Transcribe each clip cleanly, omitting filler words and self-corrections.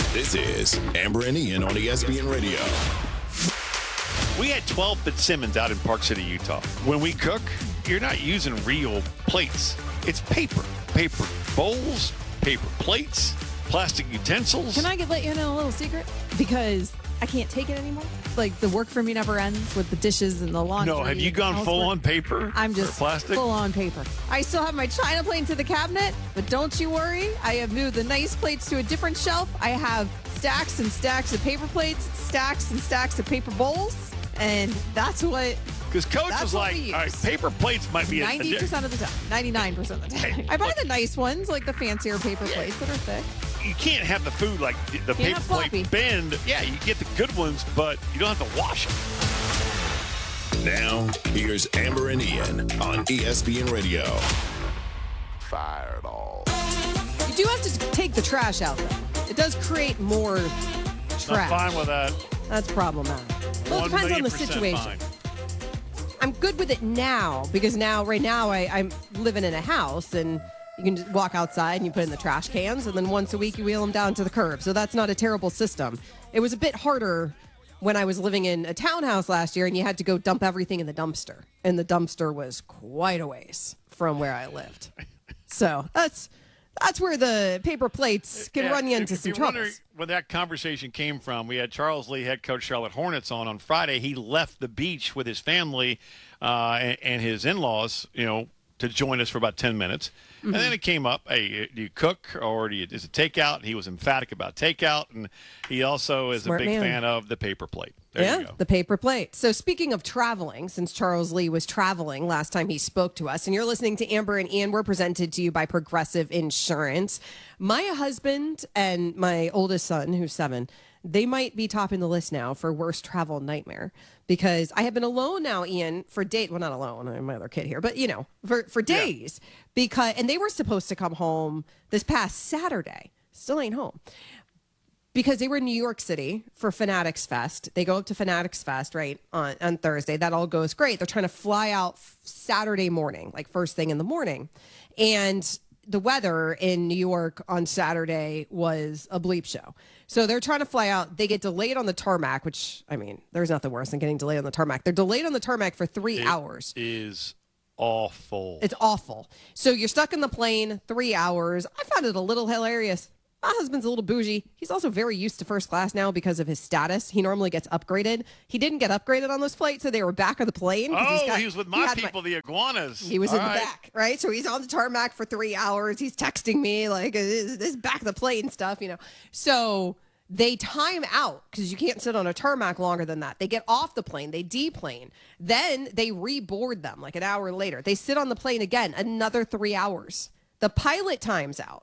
This is Amber and Ian on ESPN Radio. We had 12 Fitzsimmons out in Park City, Utah. When we cook, you're not using real plates. It's paper. Paper bowls, paper plates, plastic utensils. Can I let you know a little secret? Because I can't take it anymore. Like, the work for me never ends with the dishes and the laundry. No, have you gone full on paper? I'm just plastic? full on paper. I still have my china plate to the cabinet, but don't you worry. I have moved the nice plates to a different shelf. I have stacks and stacks of paper plates, stacks and stacks of paper bowls, and that's what. Because Coach was like, all right, paper plates might be 90% of the time, 99% of the time. I buy the nice ones, like the fancier paper plates that are thick. You can't have the food like the paper plate bend. Yeah, you get the good ones, but you don't have to wash them. Now, here's Amber and Ian on ESPN Radio. Fire it all. You do have to take the trash out, though. It does create more trash. I'm fine with that. That's problematic. Well, it depends on the situation. Fine. I'm good with it now because right now I'm living in a house and you can just walk outside and you put in the trash cans and then once a week you wheel them down to the curb. So that's not a terrible system. It was a bit harder when I was living in a townhouse last year and you had to go dump everything in the dumpster. And the dumpster was quite a ways from where I lived. So that's where the paper plates can run you into some trouble. Where that conversation came from, we had Charles Lee, head coach Charlotte Hornets, on Friday. He left the beach with his family and his in-laws, to join us for about 10 minutes. Mm-hmm. And then it came up, hey, do you cook or is it takeout? He was emphatic about takeout, and he also is a big fan of the paper plate. There you go. The paper plate. So speaking of traveling, since Charles Lee was traveling last time he spoke to us, and you're listening to Amber and Ian, we're presented to you by Progressive Insurance. My husband and my oldest son, who's 7, they might be topping the list now for worst travel nightmare because I have been alone now, Ian, for date. Well, not alone. I have my other kid here, but for days and they were supposed to come home this past Saturday. Still ain't home because they were in New York City for Fanatics Fest. They go up to Fanatics Fest right on Thursday. That all goes great. They're trying to fly out Saturday morning, like first thing in the morning, and the weather in New York on Saturday was a bleep show. So they're trying to fly out. They get delayed on the tarmac, which, I mean, there's nothing worse than getting delayed on the tarmac. They're delayed on the tarmac for 3 hours. It is awful. It's awful. So you're stuck in the plane 3 hours. I found it a little hilarious. My husband's a little bougie. He's also very used to first class now because of his status. He normally gets upgraded. He didn't get upgraded on this flight, so they were back of the plane. He was with my people, the iguanas. He was in the back, right? So he's on the tarmac for 3 hours. He's texting me like, is this back of the plane stuff, So they time out because you can't sit on a tarmac longer than that. They get off the plane. They deplane. Then they reboard them like an hour later. They sit on the plane again, another 3 hours. The pilot times out.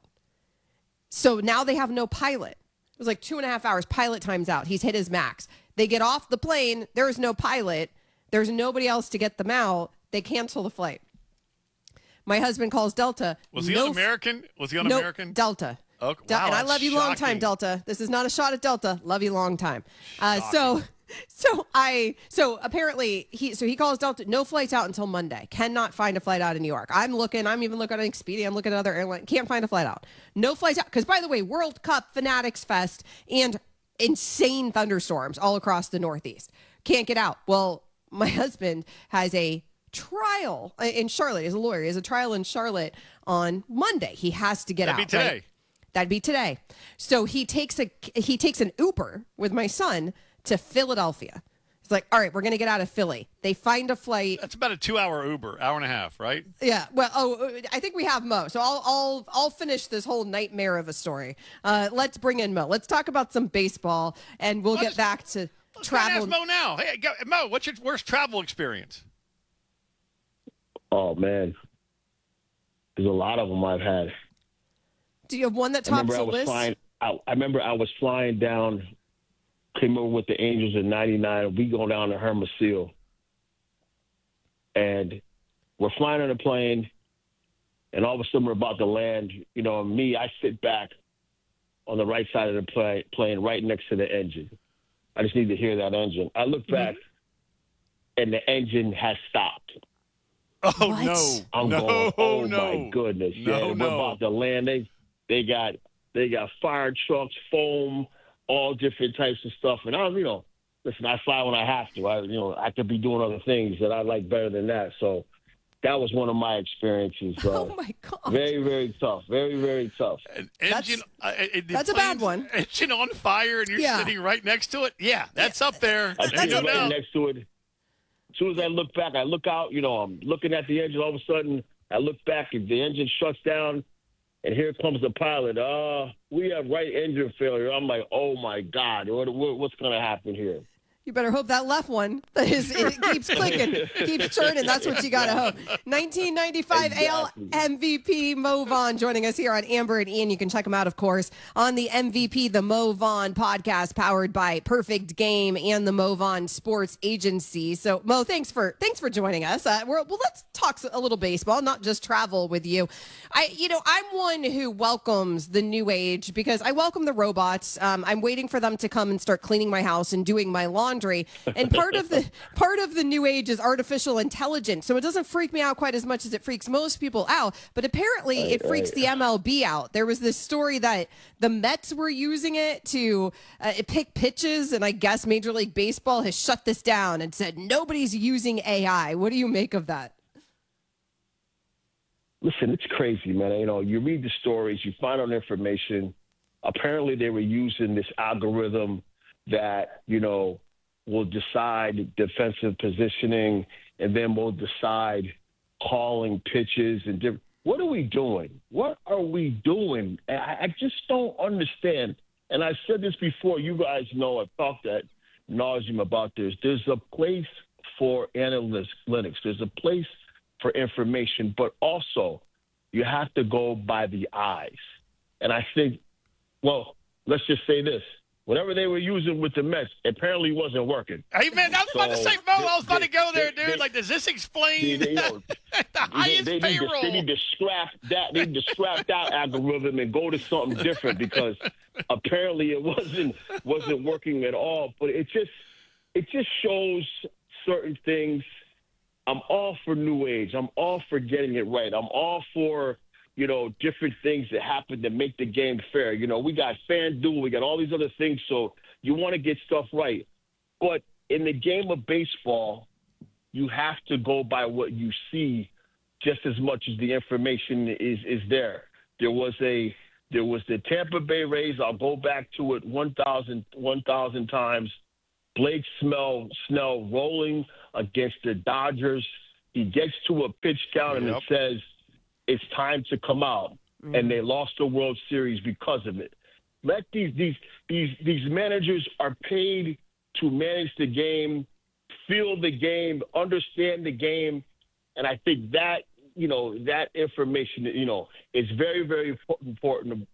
So now they have no pilot. It was like 2.5 hours. Pilot times out. He's hit his max. They get off the plane. There is no pilot. There's nobody else to get them out. They cancel the flight. My husband calls Delta. Was he on American? American? Delta. Okay. Wow, and I love you long time, Delta. This is not a shot at Delta. Love you long time. So apparently he calls Delta. No flights out until Monday. Cannot find a flight out in New York. I'm even looking at Expedia. I'm looking at other airlines. Can't find a flight out. No flights out. Because by the way, World Cup, Fanatics Fest, and insane thunderstorms all across the Northeast. Can't get out. Well, my husband has a trial in Charlotte. He's a lawyer. He has a trial in Charlotte on Monday. He has to get out. That'd be today. Right? That'd be today. So he takes an Uber with my son to Philadelphia. It's like, all right, we're going to get out of Philly. They find a flight. That's about a 2-hour Uber, hour and a half, right? Yeah. Well, I think we have Mo. So I'll finish this whole nightmare of a story. Let's bring in Mo. Let's talk about some baseball, and we'll get back to travel. Let's Mo now. Hey, Mo, what's your worst travel experience? Oh, man. There's a lot of them I've had. Do you have one that tops the list? I remember I was flying down, came over with the Angels in 99. We go down to Hermosillo. And we're flying on a plane, and all of a sudden we're about to land. I sit back on the right side of the plane right next to the engine. I just need to hear that engine. I look back, and the engine has stopped. Oh, what? no. I'm going, my goodness. No, We're about to land. They got They got fire trucks, foam, all different types of stuff. And listen, I fly when I have to. I could be doing other things that I like better than that. So that was one of my experiences. Oh my God! Very, very tough. Very, very tough. An engine, that's a bad one. Engine on fire, and you're sitting right next to it. Yeah, that's up there. I sit right next to it. As soon as I look back, I look out. I'm looking at the engine. All of a sudden, I look back, and the engine shuts down, and here comes the pilot. We have right engine failure. I'm like, oh my God, what's going to happen here? You better hope that left one it keeps clicking, keeps turning. That's what you got to hope. 1995 AL MVP Mo Vaughn joining us here on Amber and Ian. You can check him out, of course, on the MVP, the Mo Vaughn podcast, powered by Perfect Game and the Mo Vaughn Sports Agency. So, Mo, thanks for joining us. Let's talk a little baseball, not just travel with you. I'm one who welcomes the new age because I welcome the robots. I'm waiting for them to come and start cleaning my house and doing my laundry. And part of the new age is artificial intelligence. So it doesn't freak me out quite as much as it freaks most people out. But apparently it freaks the MLB out. There was this story that the Mets were using it to pick pitches. And I guess Major League Baseball has shut this down and said nobody's using AI. What do you make of that? Listen, it's crazy, man. You read the stories, you find out information. Apparently they were using this algorithm that, will decide defensive positioning, and then we'll decide calling pitches and what are we doing? What are we doing? I just don't understand. And I've said this before. You guys know I've talked ad nauseum about this. There's a place for analytics. There's a place for information, but also you have to go by the eyes. And I think, let's just say this. Whatever they were using with the Mets apparently wasn't working. Hey, man, I was about to say, Mo, I was about to go there, dude. Does this explain the highest payroll? They need to scrap that. They need to scrap that algorithm and go to something different because apparently it wasn't working at all. But it just shows certain things. I'm all for new age. I'm all for getting it right. I'm all for different things that happen to make the game fair. We got FanDuel, we got all these other things, so you want to get stuff right. But in the game of baseball, you have to go by what you see just as much as the information is there. There was the Tampa Bay Rays. I'll go back to it 1,000 times. Blake Snell rolling against the Dodgers. He gets to a pitch count and it says, it's time to come out, and they lost the World Series because of it. Let these managers are paid to manage the game, feel the game, understand the game, and I think that that information is very, very important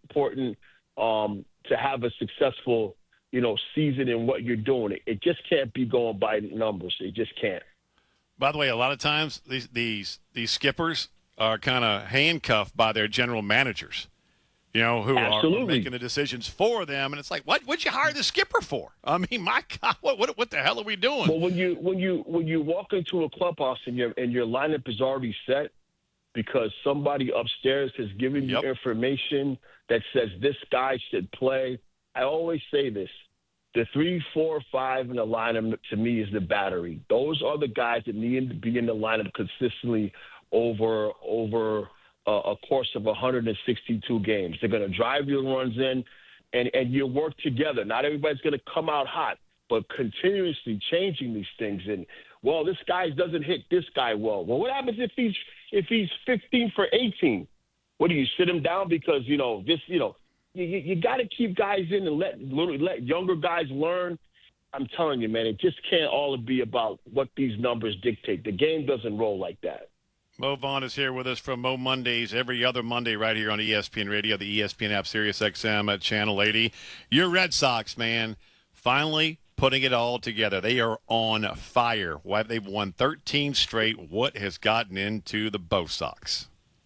to have a successful season in what you're doing. It just can't be going by numbers. It just can't. By the way, a lot of times these skippers are kind of handcuffed by their general managers, who are making the decisions for them. And it's like, what'd you hire the skipper for? I mean, my God, what the hell are we doing? Well, when you walk into a clubhouse and your lineup is already set because somebody upstairs has given you information that says this guy should play. I always say this. The 3, 4, 5 in the lineup to me is the battery. Those are the guys that need to be in the lineup consistently over a course of 162 games. They're going to drive your runs in, and you work together. Not everybody's going to come out hot, but continuously changing these things. And, this guy doesn't hit this guy well. Well, what happens if he's 15 for 18? What do you sit him down because, you got to keep guys in and let younger guys learn. I'm telling you, man, it just can't all be about what these numbers dictate. The game doesn't roll like that. Mo Vaughn is here with us from Mo Mondays every other Monday right here on ESPN Radio, the ESPN app, Sirius XM at Channel 80. Your Red Sox, man, finally putting it all together. They are on fire. They've won 13 straight. What has gotten into the Bo Sox?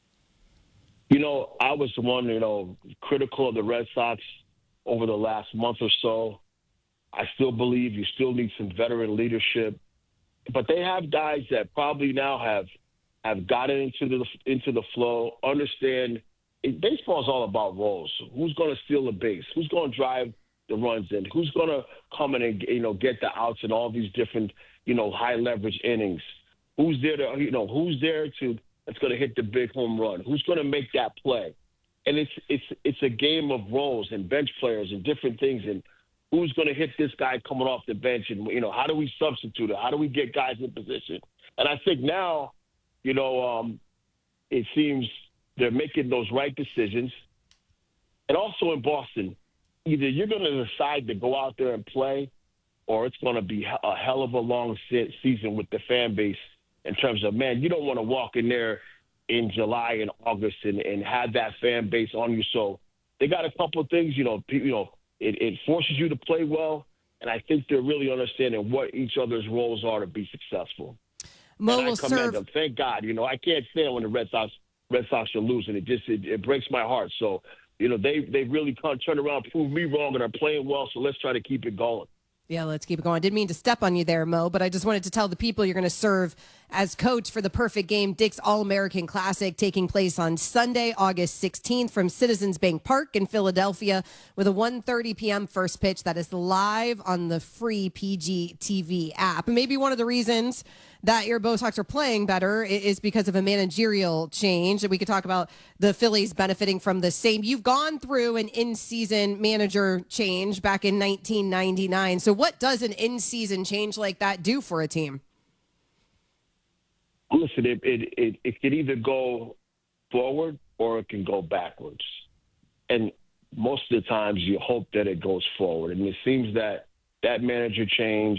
I was the one, critical of the Red Sox over the last month or so. I still believe you still need some veteran leadership. But they have guys that probably now have gotten into the flow, understand baseball is all about roles. Who's going to steal the base? Who's going to drive the runs in? Who's going to come in and, get the outs in all these different, high leverage innings? Who's there that's going to hit the big home run? Who's going to make that play? And it's a game of roles and bench players and different things, and who's going to hit this guy coming off the bench, and how do we substitute it? How do we get guys in position? And I think now, it seems they're making those right decisions. And also in Boston, either you're going to decide to go out there and play, or it's going to be a hell of a long season with the fan base in terms of, man, you don't want to walk in there in July and August and have that fan base on you. So they got a couple of things, it forces you to play well, and I think they're really understanding what each other's roles are to be successful. Mo and will serve. Them. Thank God. I can't stand when the Red Sox are losing. It breaks my heart. So, they really can't turn around, prove me wrong, and are playing well. So let's try to keep it going. Yeah, let's keep it going. Didn't mean to step on you there, Mo, but I just wanted to tell the people you're going to serve as coach for the Perfect Game Dick's All-American Classic taking place on Sunday, August 16th from Citizens Bank Park in Philadelphia with a 1:30 p.m. first pitch that is live on the free PGTV app. And maybe one of the reasons that your Bo Sox are playing better is because of a managerial change. And we could talk about the Phillies benefiting from the same. You've gone through an in-season manager change back in 1999. So what does an in-season change like that do for a team? Listen, it can either go forward or it can go backwards. And most of the times you hope that it goes forward. And it seems that manager change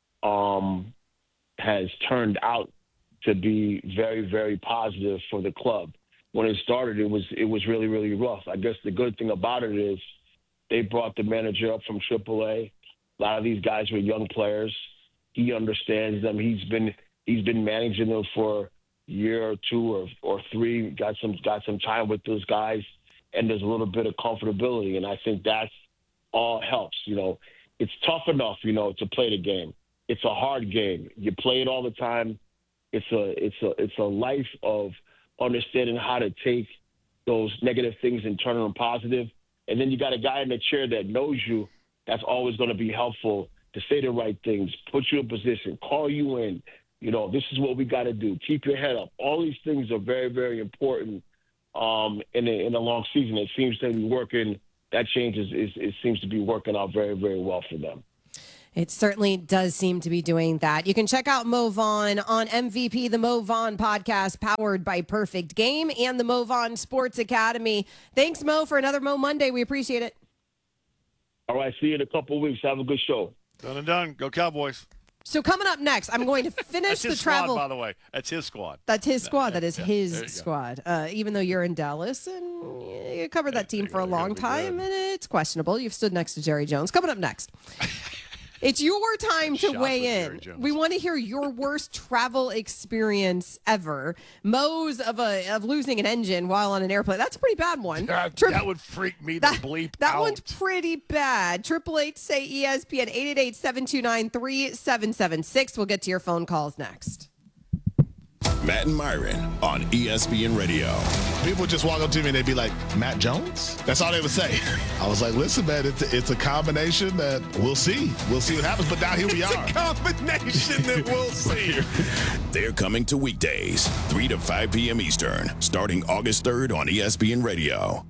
has turned out to be very, very positive for the club. When it started, it was really, really rough. I guess the good thing about it is they brought the manager up from AAA. A lot of these guys were young players. He understands them. He's been managing them for a year or two or three. Got some time with those guys, and there's a little bit of comfortability. And I think that's all helps. It's tough enough, to play the game. It's a hard game. You play it all the time. It's a life of understanding how to take those negative things and turn them positive. And then you got a guy in the chair that knows you. That's always going to be helpful to say the right things, put you in position, call you in. This is what we got to do. Keep your head up. All these things are very, very important in a long season. It seems to be working. That change it seems to be working out very, very well for them. It certainly does seem to be doing that. You can check out Mo Vaughn on MVP, the Mo Vaughn podcast powered by Perfect Game and the Mo Vaughn Sports Academy. Thanks, Mo, for another Mo Monday. We appreciate it. All right. See you in a couple of weeks. Have a good show. Done and done. Go Cowboys. So coming up next, I'm going to finish That's his the travel. Squad, by the way. That's his squad. That's his squad. That is Yeah, his squad. Even though you're in Dallas and you covered that team for a long time, and it's questionable. You've stood next to Jerry Jones. Coming up next. It's your time to weigh in. We want to hear your worst travel experience ever. Mo's of losing an engine while on an airplane. That's a pretty bad one. That would freak me the bleep out. That one's pretty bad. 888-SAY-ESPN 888-729-3776. We'll get to your phone calls next. Matt and Myron on ESPN Radio. People just walk up to me and they'd be like, Matt Jones? That's all they would say. I was like, listen, man, it's a combination that we'll see. We'll see what happens, but now here we are. It's a combination that we'll see. They're coming to weekdays, 3 to 5 p.m. Eastern, starting August 3rd on ESPN Radio.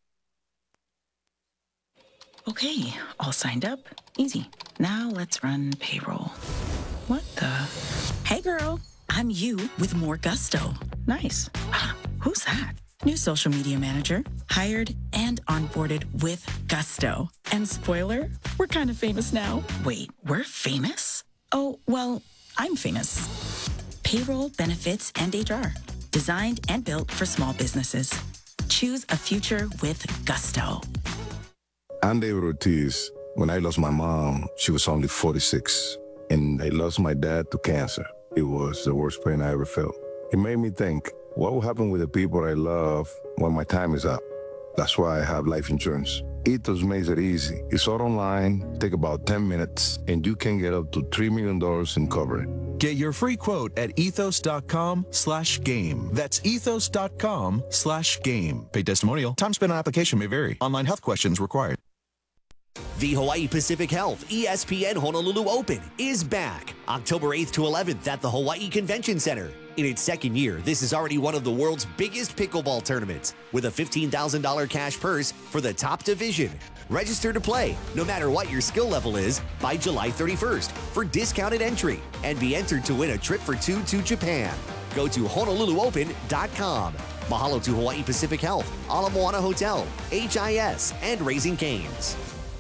Okay, all signed up. Easy. Now let's run payroll. What the? Hey, girl. I'm you with more gusto. Nice. Who's that? New social media manager, hired and onboarded with gusto. And spoiler, we're kind of famous now. Wait, we're famous? Oh, well, I'm famous. Payroll, benefits, and HR. Designed and built for small businesses. Choose a future with gusto. I'm David Ortiz. When I lost my mom, she was only 46. And I lost my dad to cancer. It was the worst pain I ever felt. It made me think, what will happen with the people I love when my time is up? That's why I have life insurance. Ethos makes it easy. It's all online, take about 10 minutes, and you can get up to $3 million in coverage. Get your free quote at ethos.com/game. That's ethos.com/game. Paid testimonial. Time spent on application may vary. Online health questions required. The Hawaii Pacific Health ESPN Honolulu Open is back October 8th to 11th at the Hawaii Convention Center. In its second year, this is already one of the world's biggest pickleball tournaments with a $15,000 cash purse for the top division. Register to play, no matter what your skill level is, by July 31st for discounted entry and be entered to win a trip for two to Japan. Go to HonoluluOpen.com. Mahalo to Hawaii Pacific Health, Ala Moana Hotel, HIS, and Raising Cane's.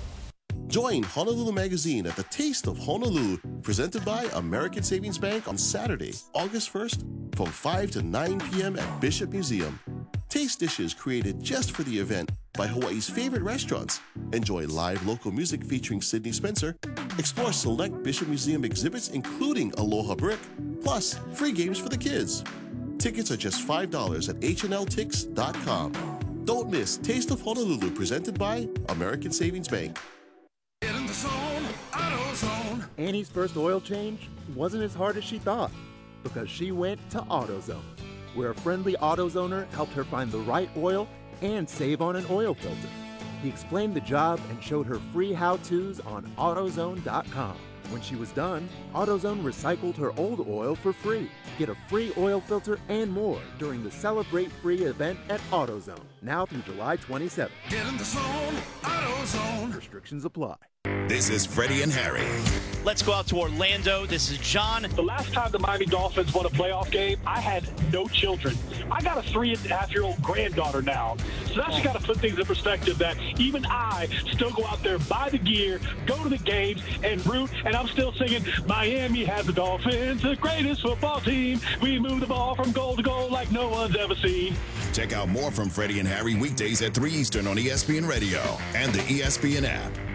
Join Honolulu Magazine at the Taste of Honolulu, presented by American Savings Bank on Saturday, August 1st from 5 to 9 p.m. at Bishop Museum. Taste dishes created just for the event by Hawaii's favorite restaurants. Enjoy live local music featuring Sydney Spencer. Explore select Bishop Museum exhibits including Aloha Brick, plus free games for the kids. Tickets are just $5 at hnltix.com. Don't miss Taste of Honolulu, presented by American Savings Bank. Get in the zone, AutoZone. Annie's first oil change wasn't as hard as she thought because she went to AutoZone, where a friendly AutoZoner helped her find the right oil and save on an oil filter. He explained the job and showed her free how-tos on AutoZone.com. When she was done, AutoZone recycled her old oil for free. Get a free oil filter and more during the Celebrate Free event at AutoZone, now through July 27th. Get in the zone, AutoZone. Restrictions apply. This is Freddie and Harry. Let's go out to Orlando. This is John. The last time the Miami Dolphins won a playoff game, I had no children. I got a 3.5-year-old granddaughter now. So that's got to put things in perspective that even I still go out there, buy the gear, go to the games, and root. And I'm still singing, Miami has the Dolphins, the greatest football team. We move the ball from goal to goal like no one's ever seen. Check out more from Freddie and Harry weekdays at 3 Eastern on ESPN Radio and the ESPN app.